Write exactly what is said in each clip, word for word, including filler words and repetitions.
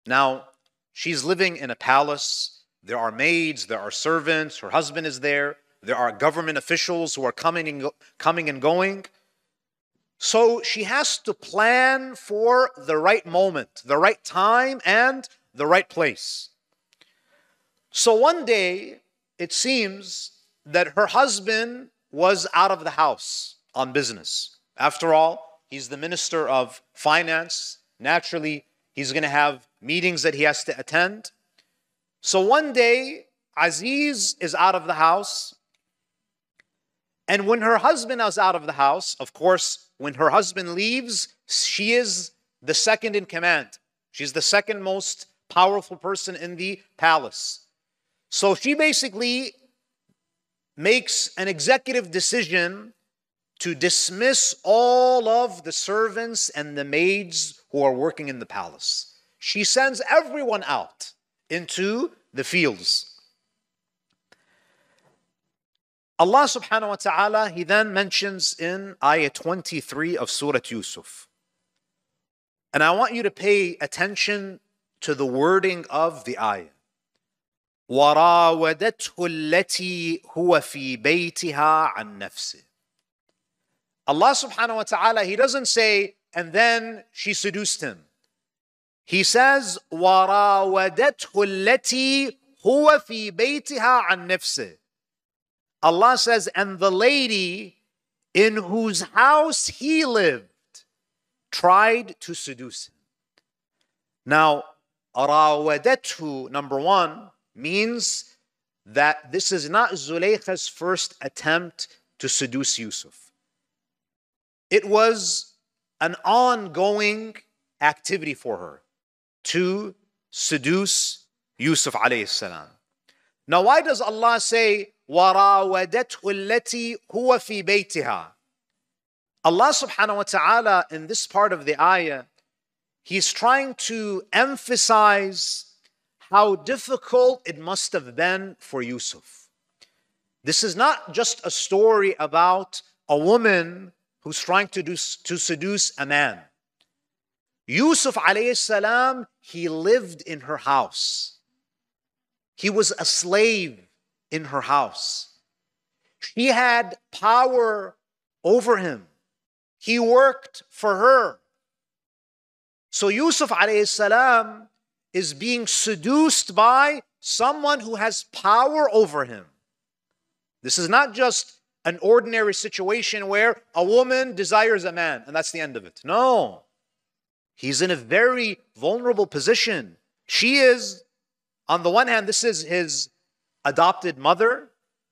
Now, she's living in a palace. There are maids, there are servants, her husband is there, there are government officials who are coming and, go- coming and going. So she has to plan for the right moment, the right time, and the right place. So one day, it seems that her husband was out of the house on business. After all, he's the minister of finance. Naturally, he's going to have meetings that he has to attend. So one day, Aziz is out of the house. And when her husband is out of the house, of course, when her husband leaves, she is the second in command. She's the second most powerful person in the palace. So she basically makes an executive decision to dismiss all of the servants and the maids who are working in the palace. She sends everyone out into the fields. Allah subhanahu wa ta'ala, He then mentions in ayah twenty-three of Surah Yusuf. And I want you to pay attention to the wording of the ayah. وَرَاوَدَتْهُ الَّتِي هُوَ فِي بَيْتِهَا عَنْ نَفْسِهِ. Allah subhanahu wa ta'ala, He doesn't say, and then she seduced him. He says, وَرَاوَدَتْهُ الَّتِي هُوَ فِي بَيْتِهَا عَنْ نَفْسِهِ. Allah says, and the lady in whose house he lived tried to seduce him. Now, راودته, number one, means that this is not Zulaykha's first attempt to seduce Yusuf. It was an ongoing activity for her to seduce Yusuf alayhi salam. Now, why does Allah say, وَرَاوَدَتْهُ الَّتِي هُوَ فِي بَيْتِهَا? Allah subhanahu wa ta'ala, in this part of the ayah, He's trying to emphasize how difficult it must have been for Yusuf. This is not just a story about a woman who's trying to, do, to seduce a man. Yusuf alayhi salam, he lived in her house. He was a slave in her house. She had power over him. He worked for her. So Yusuf alayhi salam is being seduced by someone who has power over him. This is not just an ordinary situation where a woman desires a man and that's the end of it. No. He's in a very vulnerable position. She is, on the one hand, this is his adopted mother.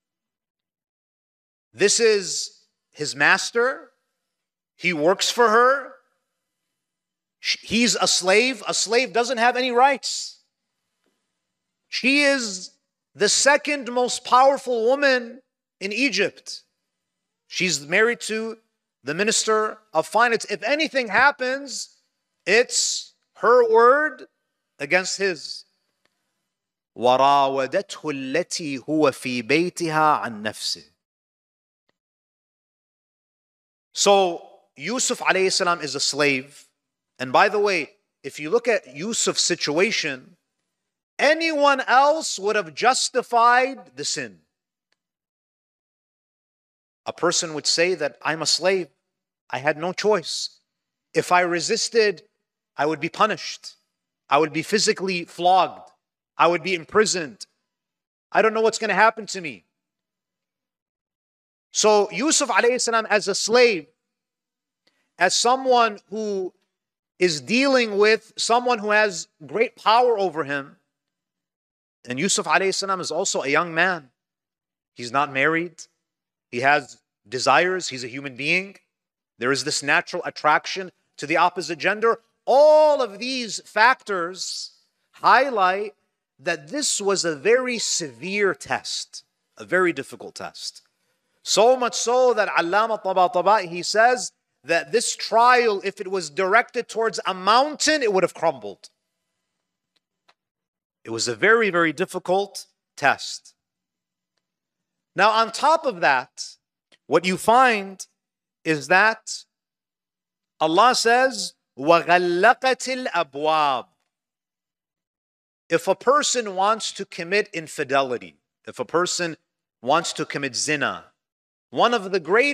This is his master. He works for her. He's a slave. A slave doesn't have any rights. She is the second most powerful woman in Egypt. She's married to the minister of finance. If anything happens, it's her word against his. وَرَاوَدَتْهُ الَّتِي هُوَ فِي بَيْتِهَا عَنْ نَفْسِهِ. So Yusuf alayhi salam is a slave. And by the way, if you look at Yusuf's situation, anyone else would have justified the sin. A person would say that I'm a slave. I had no choice. If I resisted, I would be punished. I would be physically flogged. I would be imprisoned. I don't know what's going to happen to me. So Yusuf alayhi salam as a slave, as someone who is dealing with someone who has great power over him, and Yusuf alayhi salam is also a young man. He's not married. He has desires. He's a human being. There is this natural attraction to the opposite gender. All of these factors highlight that this was a very severe test, a very difficult test. So much so that Allama Tabatabai, he says that this trial, if it was directed towards a mountain, it would have crumbled. It was a very, very difficult test. Now, on top of that, what you find is that Allah says, وَغَلَّقَتِ الْأَبْوَابِ. if a person wants to commit infidelity, if a person wants to commit zina, one of the great